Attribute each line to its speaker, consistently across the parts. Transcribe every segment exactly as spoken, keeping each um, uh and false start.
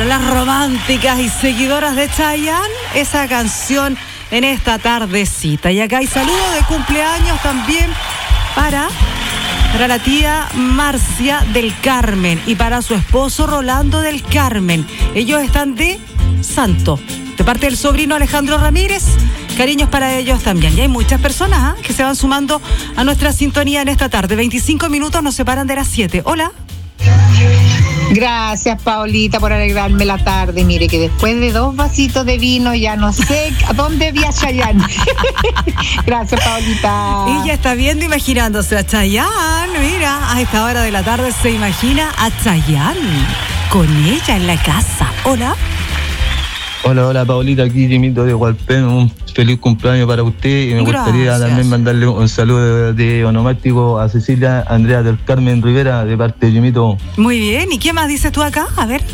Speaker 1: Para las románticas y seguidoras de Chayanne, esa canción en esta tardecita. Y acá hay saludos de cumpleaños también para, para la tía Marcia del Carmen y para su esposo Rolando del Carmen. Ellos están de Santo, de parte del sobrino Alejandro Ramírez. Cariños para ellos también. Y hay muchas personas ¿eh? que se van sumando a nuestra sintonía en esta tarde. veinticinco minutos nos separan de las siete. Hola.
Speaker 2: Gracias, Paulita, por alegrarme la tarde. Mire que después de dos vasitos de vino ya no sé a dónde vi a Chayanne. Gracias, Paulita.
Speaker 1: Ella está viendo, imaginándose a Chayanne. Mira, a esta hora de la tarde se imagina a Chayanne con ella en la casa. Hola.
Speaker 3: Hola, hola, Paulita, aquí Jimito de Hualpén. Un feliz cumpleaños para usted y me
Speaker 1: Gracias.
Speaker 3: gustaría también mandarle un saludo de, de onomástico a Cecilia Andrea del Carmen Rivera de parte de Jimito.
Speaker 1: Muy bien, ¿y qué más dices tú acá? A ver.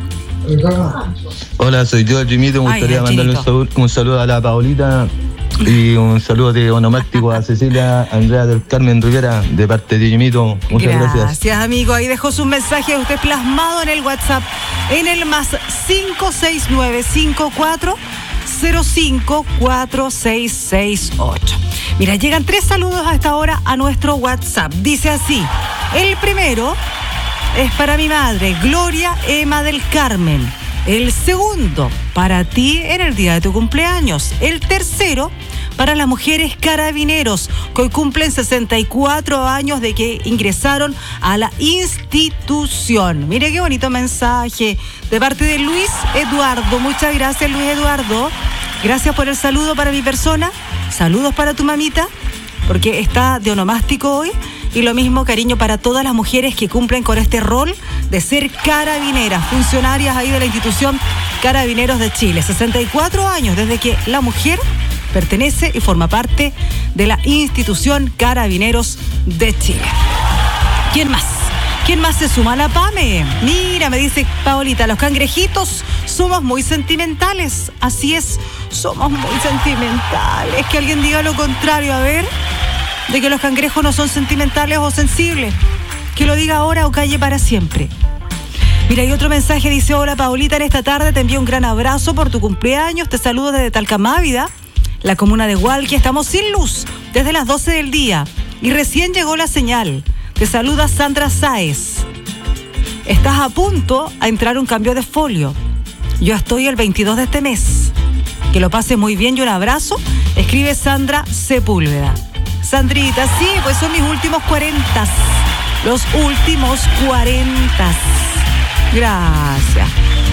Speaker 3: Hola, soy yo, Jimito. Me gustaría
Speaker 1: Ay,
Speaker 3: mandarle un saludo, un saludo a la Paulita y un saludo de onomástico a Cecilia Andrea del Carmen Rivera de parte de Jimito. Muchas gracias.
Speaker 1: Gracias, amigo. Ahí dejó su mensaje usted plasmado en el WhatsApp en el más cinco seis nueve cinco cuatro cero cinco cuatro seis seis ocho. Mira, llegan tres saludos a esta hora a nuestro WhatsApp. Dice así: el primero es para mi madre, Gloria Emma del Carmen. El segundo, para ti en el día de tu cumpleaños. El tercero, para las mujeres carabineros, que hoy cumplen sesenta y cuatro años de que ingresaron a la institución. Mire qué bonito mensaje de parte de Luis Eduardo. Muchas gracias, Luis Eduardo. Gracias por el saludo para mi persona. Saludos para tu mamita, porque está de onomástico hoy. Y lo mismo, cariño, para todas las mujeres que cumplen con este rol de ser carabineras, funcionarias ahí de la institución Carabineros de Chile. sesenta y cuatro años desde que la mujer pertenece y forma parte de la institución Carabineros de Chile. ¿Quién más? ¿Quién más se suma a la PAME? Mira, me dice Paolita, los cangrejitos somos muy sentimentales. Así es, somos muy sentimentales. Que alguien diga lo contrario, a ver, de que los cangrejos no son sentimentales o sensibles. Que lo diga ahora o calle para siempre. Mira, hay otro mensaje, dice: hola Paulita, en esta tarde te envío un gran abrazo por tu cumpleaños. Te saludo desde Talcamávida, la comuna de Hualqui. Estamos sin luz desde las doce del día y recién llegó la señal. Te saluda Sandra Sáez. Estás a punto a entrar un cambio de folio. Yo estoy el veintidós de este mes. Que lo pases muy bien y un abrazo. Escribe Sandra Sepúlveda. Sandrita, sí, pues son mis últimos cuarenta. Los últimos cuarenta. Gracias.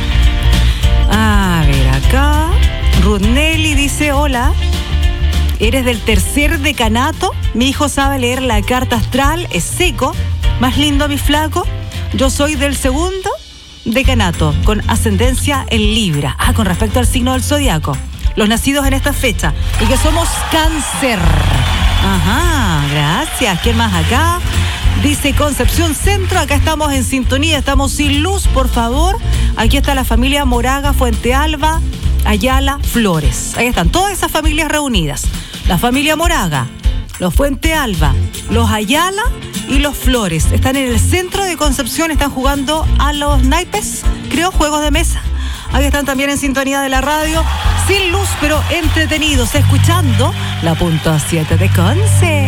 Speaker 1: A ver, acá Ruth Nelly dice: hola, ¿eres del tercer decanato? Mi hijo sabe leer la carta astral, es seco, más lindo mi flaco. Yo soy del segundo decanato, con ascendencia en Libra. Ah, con respecto al signo del zodiaco, los nacidos en esta fecha, y que somos Cáncer. Ajá, gracias. ¿Quién más acá? Dice Concepción Centro, acá estamos en sintonía, estamos sin luz, por favor. Aquí está la familia Moraga, Fuente Alba, Ayala, Flores. Ahí están todas esas familias reunidas. La familia Moraga, los Fuente Alba, los Ayala y los Flores. Están en el centro de Concepción, están jugando a los naipes, creo, juegos de mesa. Ahí están también en sintonía de la radio, sin luz pero entretenidos, escuchando la punto siete de Conce.